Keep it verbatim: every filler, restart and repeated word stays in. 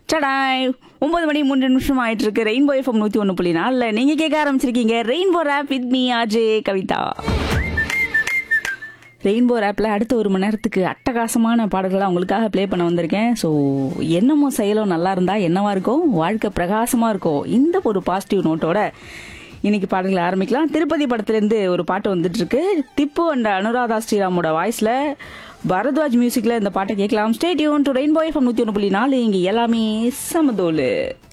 சடாய் ஒன்பது மணி மூன்று நிமிஷம் ஆயிட்டு இருக்கு. ரெயின்போ எஃப்எம் நூத்தி ஒன்று புள்ளி நாலுல நீங்க கேட்க ஆரம்பிச்சிருக்கீங்க rainbow rape with me RJ Kavitha. Rainbow ரேப்பில் அடுத்த ஒரு மணி நேரத்துக்கு அட்டகாசமான பாடல்களை உங்களுக்காக ப்ளே பண்ண வந்திருக்கேன். ஸோ என்னமோ செயலும் நல்லா இருந்தா என்னவா இருக்கும், வாழ்க்கை பிரகாசமாக இருக்கும். இந்த ஒரு பாசிட்டிவ் நோட்டோட இன்னைக்கு பாடல்களை ஆரம்பிக்கலாம். திருப்பதி படத்துலேருந்து ஒரு பாட்டு வந்துட்டு இருக்கு. திப்பு அண்ட் அனுராதா ஸ்ரீராமோட வாய்ஸில் பரத்வாஜ் மியூசிக்கில் இந்த பாட்டை கேட்கலாம். Stay tune to rainbow FM நூற்றி ஒன்று புள்ளி நாலு. இங்கே எல்லாமே சமதோலு.